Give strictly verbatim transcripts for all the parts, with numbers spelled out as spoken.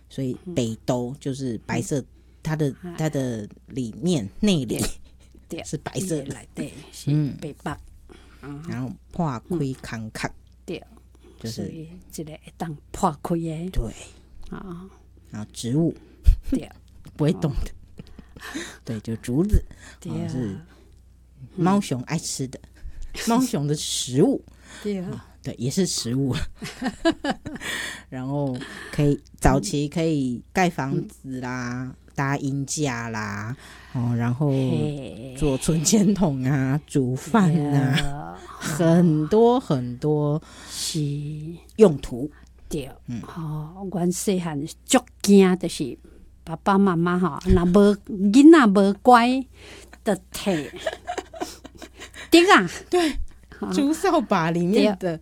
所以北斗就是白色，它的它的里面内里是白色的， 对，是北北， 嗯，然后破开空壳， 对， 就是这个会当破开的， 对啊，然后植物， 对， 不会动的，对，就竹子，对，是猫熊爱吃的，猫熊的食物， 对啊。对，也是食物，然后可以早期可以盖房子啦，嗯、搭鹰架啦，哦，然后做存钱筒啊，煮饭啊，很多很多是用途。 对，嗯，哦，阮细汉足惊，就是爸爸妈妈哈，若无囡仔无乖，就摕竹啊， 对，竹扫把里面的。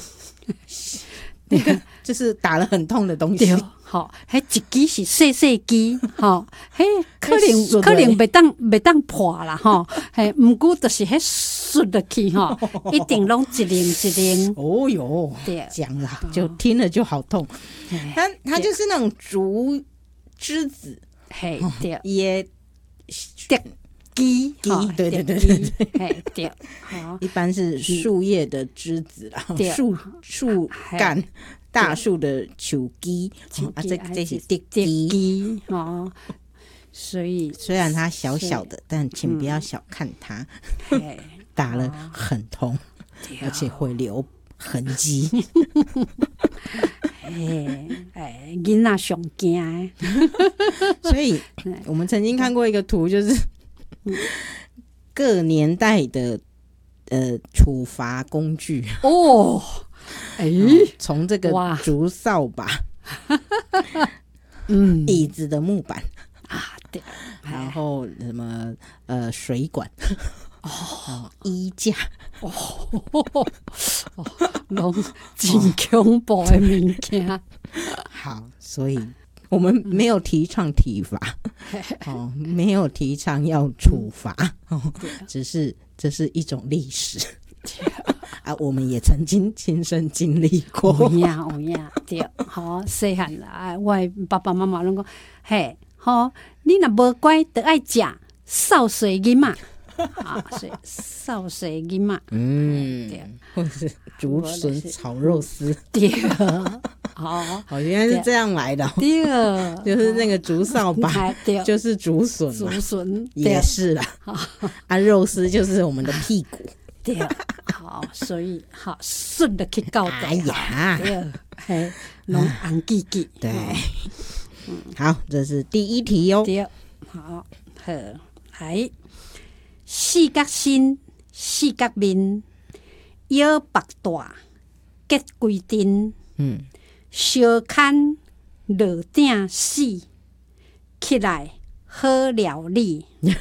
那个就是打了很痛的东西， 好，迄一支是细细支，吼，迄可能可能袂当袂当破啦，吼，嘿，毋过就是迄摔落去，吼，一定拢一零一零。 哦哟，讲啦，就听了就好痛。它它就是那种竹枝子， 嘿，对， 也竹枝， 对对对对对， 嘿，对，好， 一般是树叶的枝子啦，树树干，大树的树枝，啊，这这是竹枝哦。所以虽然它小小的，但请不要小看它，打了很痛，而且会留痕迹。 哎哎，囡仔上惊， 所以我们曾经看过一个图，就是。各年代的呃处罚工具哦，哎， 从、哦、这个竹扫把， 嗯， 椅子的木板啊，对， 然后什么呃水管，哦，衣架， 哦，拢真恐怖的物件。 好，所以。我们没有提倡体罚，哦，没有提倡要处罚，哦，只是这是一种历史啊，我们也曾经亲身经历过。 有影有影，对，好细汉啦，我的爸爸妈妈拢讲，嘿，好，你若无乖，就爱食扫水囡仔。啊，所以扫水囡仔， 嗯，对，或者是竹笋炒肉丝， 对，好， 好，原来是这样来的， 对， 就是那个竹扫把，就是竹笋， 竹笋也是啦，啊，肉丝就是我们的屁股， 对，好，所以好顺的去交代， 哎呀， 对，嘿，拢红记记， 对，好，这是第一题哟， 对，好，好，来。四角身，四角面，腰腹大，结规阵， 嗯， 小牵落顶死，起来好料理。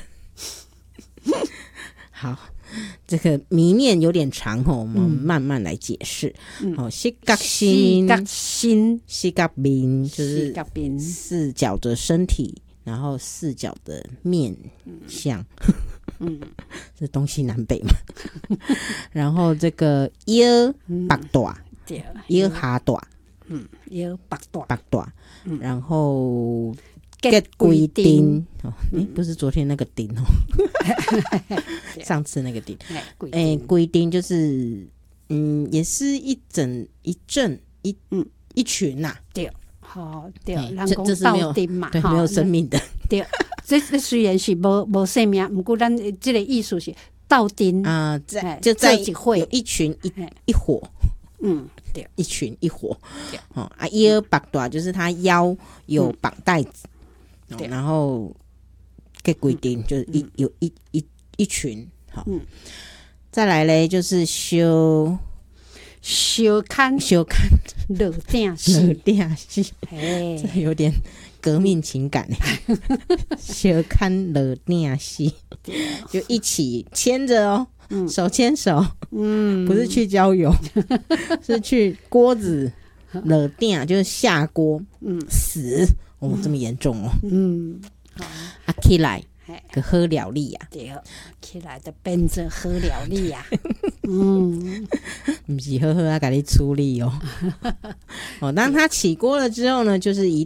好，这个谜面有点长哦，我们慢慢来解释。嗯、哦，四角身， 四角身， 四角面就是四角面， 四角的身体，然后四角的面相。嗯，是东西南北嘛。然后这个腰腹大， 对， 腰下大， 嗯，腰腹大， 腹大，然后结规丁，哦，诶，不是昨天那个丁哦，上次那个丁，哎，规丁就是嗯，也是一整一阵一嗯一群呐， 对，好对， 这这是没有对没有生命的， 对。这这虽然是无无生命，不过咱这个意思是斗阵啊，在就在一会有一群一一伙， 嗯，对， 一群一伙，对，哦啊，腰绑大就是他腰有绑带子，嗯哦、然后给规定就是一、嗯、有一一一群，好、嗯，再来嘞就是修修看修看落顶死， 落顶死，这有点。革命情感，小看了电视，就一起牵着哦，嗯、手牵手，嗯，不是去郊游，是去锅子了电，就是下锅，嗯，死哦，这么严重哦，嗯，啊，起来个喝了力呀， 对，起来就变成喝了力呀，嗯， 不是呵呵啊，给你处理哦，哦，当它起锅了之后呢，就是一